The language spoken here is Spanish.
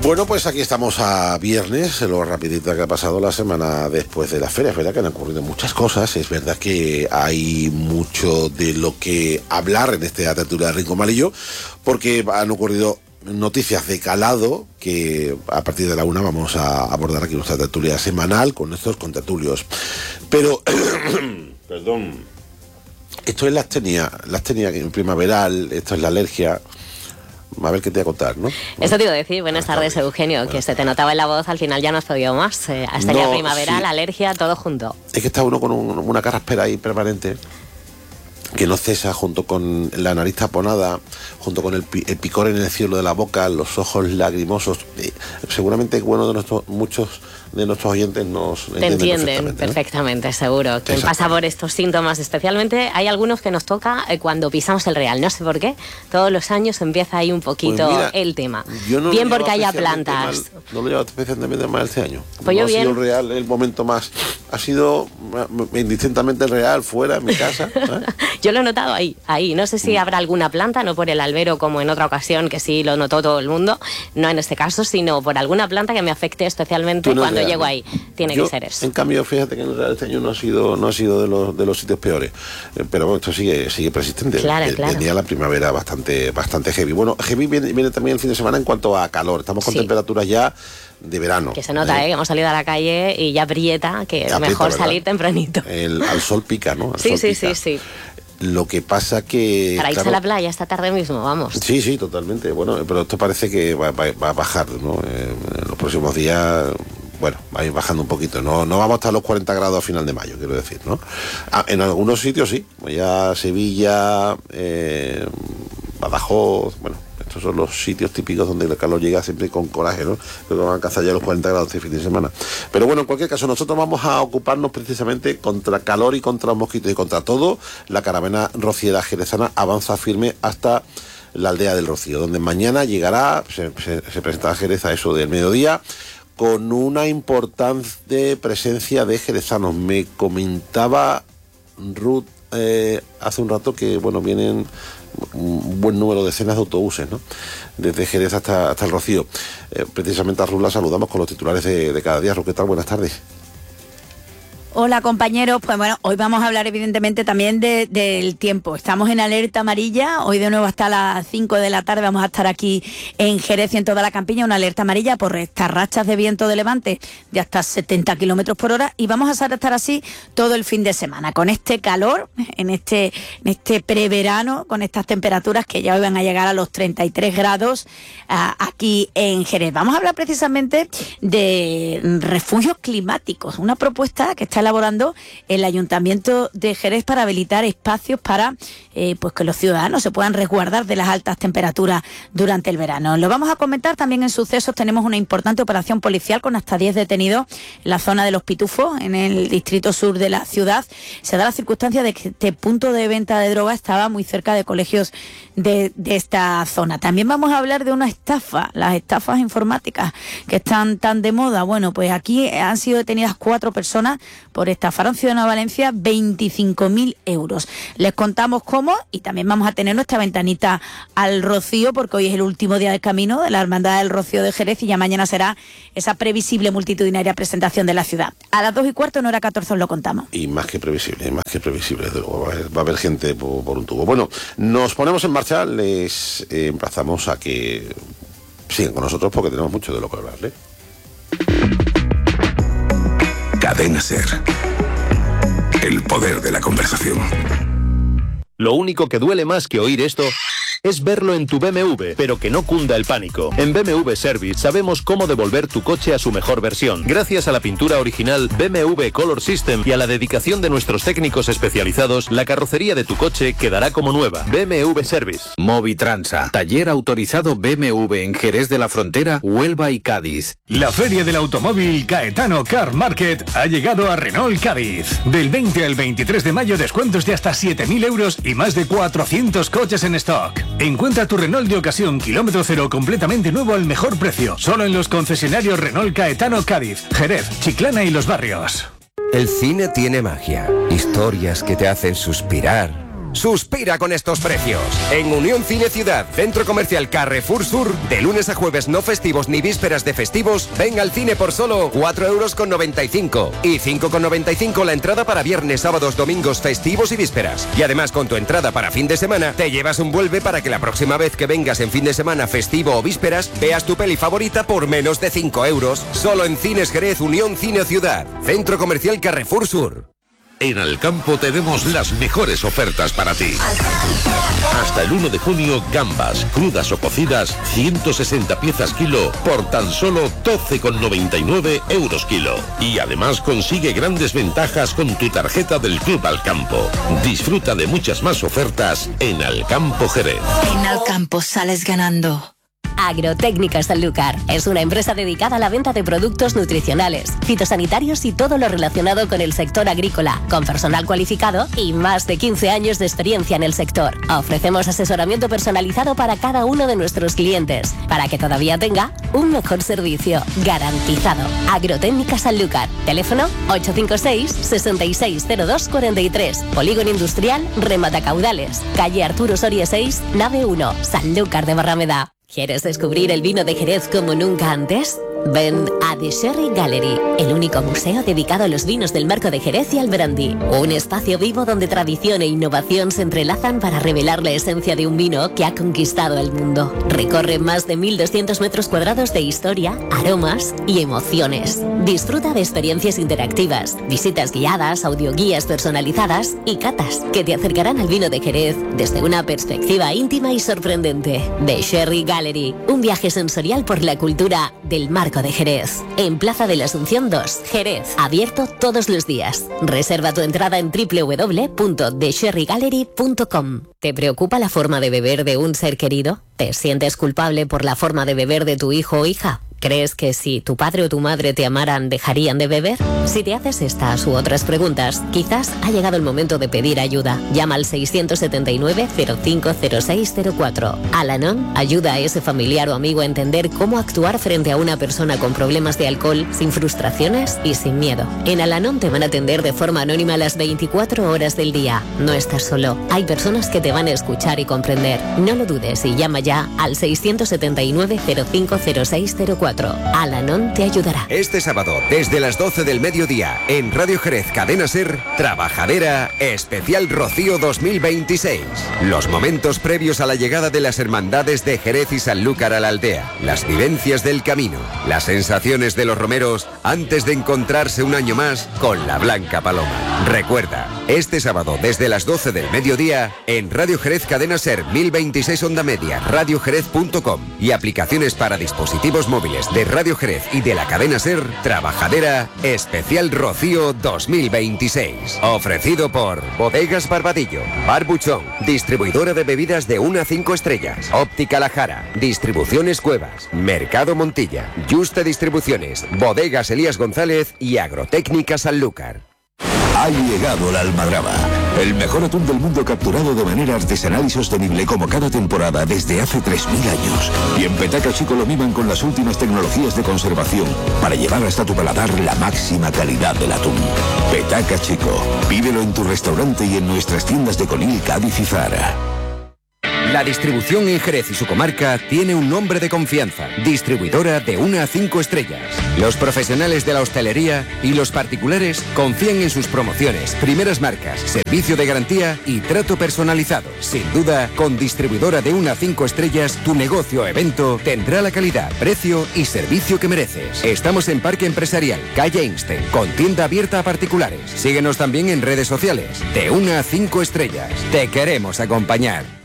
Bueno, pues aquí estamos a viernes, lo rapidita que ha pasado la semana después de la feria. Es verdad que han ocurrido muchas cosas, es verdad que hay mucho de lo que hablar en esta tertulia de Rincón Malillo, porque han ocurrido noticias de calado que a partir de la 1 vamos a abordar aquí nuestra tertulia semanal con nuestros contertulios. Pero, perdón, esto es la astenia primaveral, esto es la alergia. A ver qué te voy a contar, ¿no? Eso te iba a decir. Buenas tardes, Eugenio, que se te notaba en la voz, al final ya no has podido más. Astenia primaveral, sí. Alergia, todo junto. Es que está uno con una carraspera ahí permanente que no cesa, junto con la nariz taponada, junto con el picor en el cielo de la boca, los ojos lagrimosos. Seguramente muchos de nuestros oyentes nos entienden perfectamente, ¿no? Seguro. Quien pasa por estos síntomas, especialmente, hay algunos que nos toca cuando pisamos el Real. No sé por qué, todos los años empieza ahí un poquito pues mira, el tema. No bien porque haya plantas. No lo llevo especialmente mal este año. Pues no yo ha bien. sido el Real el momento más. Ha sido indistintamente el Real fuera en mi casa. Yo lo he notado ahí. No sé si habrá alguna planta, no por el albero como en otra ocasión, que sí lo notó todo el mundo, no en este caso, sino por alguna planta que me afecte especialmente cuando llego ahí. Tiene que ser eso. En cambio, fíjate que en el Real este año no ha sido de los sitios peores. Pero bueno, esto sigue persistente. Claro. Venía la primavera bastante heavy. Bueno, heavy viene también el fin de semana en cuanto a calor. Estamos con temperaturas ya de verano. Que se nota, que hemos salido a la calle y ya aprieta, que es mejor salir tempranito. Al sol pica, ¿no? Sí. Lo que pasa que... Para irse a la playa esta tarde mismo, vamos. Sí, totalmente. Bueno, pero esto parece que va a bajar, ¿no? En los próximos días, bueno, va a ir bajando un poquito. No vamos a estar a los 40 grados a final de mayo, quiero decir, ¿no? En algunos sitios sí. Ya Sevilla, Badajoz, bueno... Estos son los sitios típicos donde el calor llega siempre con coraje, ¿no? Pero van a alcanzar ya los 40 grados este fin de semana. Pero bueno, en cualquier caso, nosotros vamos a ocuparnos precisamente contra calor y contra los mosquitos y contra todo. La caravana rociera jerezana avanza firme hasta la aldea del Rocío, donde mañana llegará, se presentará Jerez a eso del mediodía, con una importante presencia de jerezanos. Me comentaba Ruth hace un rato que, bueno, vienen un buen número de decenas de autobuses, ¿no? Desde Jerez hasta el Rocío. Precisamente a Ruth la saludamos con los titulares de cada día. Ruth, ¿qué tal? Buenas tardes. Hola, compañeros. Pues bueno, hoy vamos a hablar evidentemente también del tiempo. Estamos en alerta amarilla. Hoy de nuevo hasta las 5 de la tarde vamos a estar aquí en Jerez y en toda la campiña, una alerta amarilla por estas rachas de viento de levante de hasta 70 kilómetros por hora, y vamos a estar así todo el fin de semana, con este calor, en este preverano, con estas temperaturas que ya hoy van a llegar a los 33 grados aquí en Jerez. Vamos a hablar precisamente de refugios climáticos, una propuesta que está elaborando el Ayuntamiento de Jerez para habilitar espacios para pues que los ciudadanos se puedan resguardar de las altas temperaturas durante el verano. Lo vamos a comentar también en Sucesos. Tenemos una importante operación policial con hasta 10 detenidos en la zona de Los Pitufos, en el distrito sur de la ciudad. Se da la circunstancia de que este punto de venta de droga estaba muy cerca de colegios de esta zona. También vamos a hablar de una estafa, las estafas informáticas que están tan de moda. Bueno, pues aquí han sido detenidas 4 personas por estafar a un ciudadano de Valencia 25.000 euros. Les contamos cómo, y también vamos a tener nuestra ventanita al Rocío, porque hoy es el último día de camino de la Hermandad del Rocío de Jerez y ya mañana será esa previsible multitudinaria presentación de la ciudad. A las 2:15, en hora 14, os lo contamos. Y más que previsible, desde luego, va a haber gente por un tubo. Bueno, nos ponemos en marcha, les emplazamos a que sigan con nosotros porque tenemos mucho de lo que hablarle. Cadena SER. El poder de la conversación. Lo único que duele más que oír esto es verlo en tu BMW, pero que no cunda el pánico. En BMW Service sabemos cómo devolver tu coche a su mejor versión. Gracias a la pintura original BMW Color System y a la dedicación de nuestros técnicos especializados, la carrocería de tu coche quedará como nueva. BMW Service. Movitransa, taller autorizado BMW en Jerez de la Frontera, Huelva y Cádiz. La Feria del Automóvil Caetano Car Market ha llegado a Renault Cádiz. Del 20 al 23 de mayo, descuentos de hasta 7.000 euros y más de 400 coches en stock. Encuentra tu Renault de ocasión kilómetro cero completamente nuevo al mejor precio, solo en los concesionarios Renault Caetano Cádiz, Jerez, Chiclana y Los Barrios. El cine tiene magia, historias que te hacen suspirar Suspira con estos precios. En Unión Cine Ciudad, Centro Comercial Carrefour Sur, de lunes a jueves no festivos ni vísperas de festivos, ven al cine por solo 4,95 € y 5,95 la entrada para viernes, sábados, domingos, festivos y vísperas. Y además con tu entrada para fin de semana, te llevas un vuelve para que la próxima vez que vengas en fin de semana festivo o vísperas, veas tu peli favorita por menos de 5 €. Solo en Cines Jerez, Unión Cine Ciudad, Centro Comercial Carrefour Sur. En Alcampo tenemos las mejores ofertas para ti. Hasta el 1 de junio, gambas, crudas o cocidas, 160 piezas kilo, por tan solo 12,99 € kilo. Y además consigue grandes ventajas con tu tarjeta del Club Alcampo. Disfruta de muchas más ofertas en Alcampo Jerez. En Alcampo sales ganando. Agrotécnica Sanlúcar es una empresa dedicada a la venta de productos nutricionales, fitosanitarios y todo lo relacionado con el sector agrícola, con personal cualificado y más de 15 años de experiencia en el sector. Ofrecemos asesoramiento personalizado para cada uno de nuestros clientes, para que todavía tenga un mejor servicio, garantizado. Agrotécnica Sanlúcar, teléfono 856 660243, Polígono Industrial Rematacaudales, calle Arturo Soria 6, nave 1, Sanlúcar de Barrameda. ¿Quieres descubrir el vino de Jerez como nunca antes? Ven a The Sherry Gallery, el único museo dedicado a los vinos del Marco de Jerez y al brandy. Un espacio vivo donde tradición e innovación se entrelazan para revelar la esencia de un vino que ha conquistado el mundo. Recorre más de 1.200 metros cuadrados de historia, aromas y emociones. Disfruta de experiencias interactivas, visitas guiadas, audioguías personalizadas y catas que te acercarán al vino de Jerez desde una perspectiva íntima y sorprendente. The Sherry Gallery, un viaje sensorial por la cultura del Marco de Jerez, en Plaza de la Asunción 2, Jerez, abierto todos los días. Reserva tu entrada en www.thesherrygallery.com. ¿Te preocupa la forma de beber de un ser querido? ¿Te sientes culpable por la forma de beber de tu hijo o hija? ¿Crees que si tu padre o tu madre te amaran, dejarían de beber? Si te haces estas u otras preguntas, quizás ha llegado el momento de pedir ayuda. Llama al 679-050604. Al-Anon ayuda a ese familiar o amigo a entender cómo actuar frente a una persona con problemas de alcohol, sin frustraciones y sin miedo. En Al-Anon te van a atender de forma anónima las 24 horas del día. No estás solo. Hay personas que te van a escuchar y comprender. No lo dudes y llama ya al 679-050604. Al-Anon te ayudará. Este sábado, desde las 12 del mediodía, en Radio Jerez Cadena Ser, Trabajadera Especial Rocío 2026. Los momentos previos a la llegada de las hermandades de Jerez y Sanlúcar a la aldea. Las vivencias del camino. Las sensaciones de los romeros antes de encontrarse un año más con la Blanca Paloma. Recuerda, este sábado, desde las 12 del mediodía, en Radio Jerez Cadena Ser 1026 Onda Media, radiojerez.com y aplicaciones para dispositivos móviles de Radio Jerez y de la cadena Ser, Trabajadera Especial Rocío 2026. Ofrecido por Bodegas Barbadillo, Barbuchón, distribuidora de bebidas de 1 a 5 estrellas, Óptica La Jara, Distribuciones Cuevas, Mercado Montilla, Juste Distribuciones, Bodegas Elías González y Agrotécnica Sanlúcar. Ha llegado la almadraba, el mejor atún del mundo capturado de manera artesanal y sostenible como cada temporada desde hace 3.000 años. Y en Petaca Chico lo miman con las últimas tecnologías de conservación para llevar hasta tu paladar la máxima calidad del atún. Petaca Chico, pídelo en tu restaurante y en nuestras tiendas de Conil, Cádiz y Zara. La distribución en Jerez y su comarca tiene un nombre de confianza. Distribuidora de 1 a 5 estrellas. Los profesionales de la hostelería y los particulares confían en sus promociones, primeras marcas, servicio de garantía y trato personalizado. Sin duda, con distribuidora de 1 a 5 estrellas, tu negocio o evento tendrá la calidad, precio y servicio que mereces. Estamos en Parque Empresarial, calle Einstein, con tienda abierta a particulares. Síguenos también en redes sociales. De 1 a 5 estrellas. Te queremos acompañar.